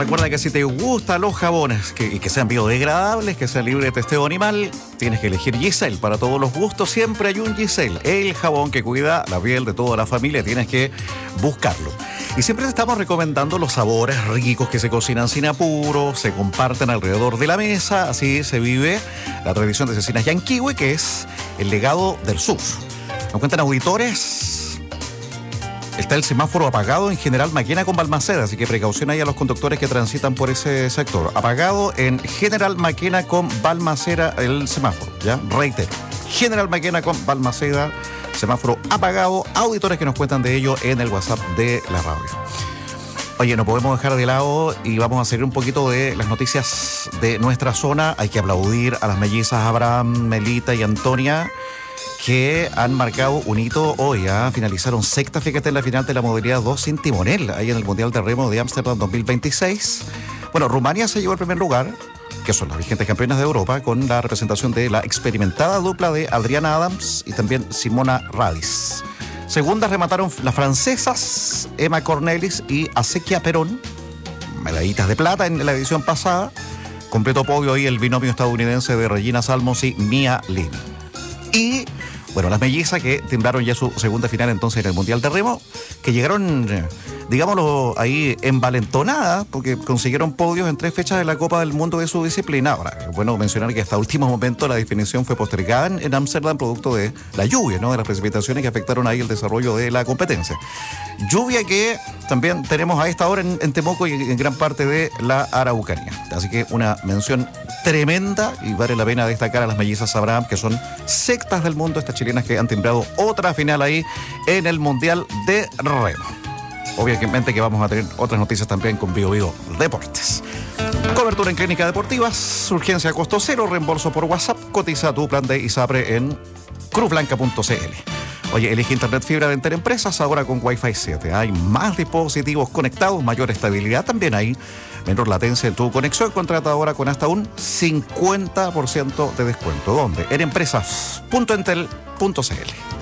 Recuerda que si te gustan los jabones y que sean biodegradables, que sean libres de testeo animal, tienes que elegir Giselle. Para todos los gustos siempre hay un Giselle, el jabón que cuida la piel de toda la familia. Tienes que buscarlo. Y siempre te estamos recomendando los sabores ricos que se cocinan sin apuro, se comparten alrededor de la mesa. Así se vive la tradición de Cecinas Yanquihue, que es el legado del sur. Nos cuentan auditores. Está el semáforo apagado en General Maquena con Balmaceda, así que precaución ahí a los conductores que transitan por ese sector. Apagado en General Maquena con Balmaceda el semáforo, ¿ya? Reitero, General Maquena con Balmaceda, semáforo apagado. Auditores que nos cuentan de ello en el WhatsApp de la radio. Oye, no podemos dejar de lado y vamos a seguir un poquito de las noticias de nuestra zona. Hay que aplaudir a las mellizas Abraham, Melita y Antonia, que han marcado un hito hoy. Finalizaron sexta, fíjate, en la final de la modalidad 2 sin timonel, ahí en el Mundial de Remo de Ámsterdam 2026. Bueno, Rumania se llevó el primer lugar, que son las vigentes campeonas de Europa, con la representación de la experimentada dupla de Adriana Adams y también Simona Radis. Segundas remataron las francesas Emma Cornelis y Asequia Perón, medallitas de plata en la edición pasada. Completo podio ahí el binomio estadounidense de Regina Salmos y Mia Lin. Y, bueno, las mellizas que timbraron ya su segunda final entonces en el Mundial de Remo, que llegaron, digámoslo ahí, envalentonadas, porque consiguieron podios en 3 fechas de la Copa del Mundo de su disciplina. Ahora, es bueno mencionar que hasta último momento la definición fue postergada en Ámsterdam, producto de la lluvia, ¿no? De las precipitaciones que afectaron ahí el desarrollo de la competencia. Lluvia que también tenemos a esta hora en Temuco y en gran parte de la Araucanía. Así que una mención tremenda, y vale la pena destacar a las mellizas Abraham, que son sextas del mundo, estas chilenas que han timbrado otra final ahí en el Mundial de Remo. Obviamente que vamos a tener otras noticias también con Bio Deportes. Cobertura en clínicas deportivas, urgencia a costo cero, reembolso por WhatsApp, cotiza tu plan de ISAPRE en cruzblanca.cl. Oye, elige internet fibra de Enterempresas ahora con Wi-Fi 7. Hay más dispositivos conectados, mayor estabilidad también hay, menor latencia en tu conexión. Contrata ahora con hasta un 50% de descuento. ¿Dónde? En empresas.entel.cl.